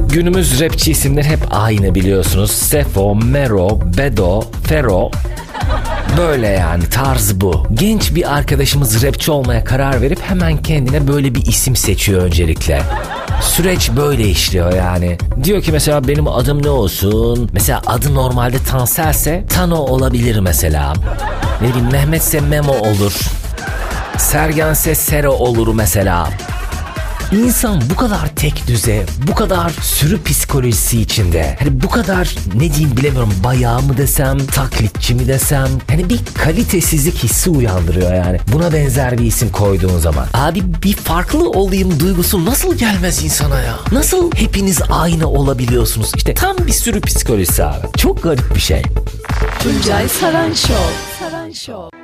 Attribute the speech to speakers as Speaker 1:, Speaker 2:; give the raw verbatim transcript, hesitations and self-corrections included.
Speaker 1: Günümüz rapçi isimleri hep aynı biliyorsunuz. Sefo, Mero, Bedo, Fero. Böyle yani, tarz bu. Genç bir arkadaşımız rapçi olmaya karar verip hemen kendine böyle bir isim seçiyor öncelikle. Süreç böyle işliyor yani. Diyor ki mesela benim adım ne olsun? Mesela adı normalde Tansel'se Tano olabilir mesela. Ne bileyim, Mehmetse Memo olur. Sergense Sero olur mesela. İnsan bu kadar tek düze, bu kadar sürü psikolojisi içinde, hani bu kadar ne diyeyim bilemiyorum, bayağı mı desem, taklitçi mi desem, hani bir kalitesizlik hissi uyandırıyor yani. Buna benzer bir isim koyduğun zaman. Abi bir farklı olayım duygusu nasıl gelmez insana ya? Nasıl hepiniz aynı olabiliyorsunuz? İşte tam bir sürü psikolojisi abi. Çok garip bir şey.
Speaker 2: Tuncay Saran Show. Saran Show.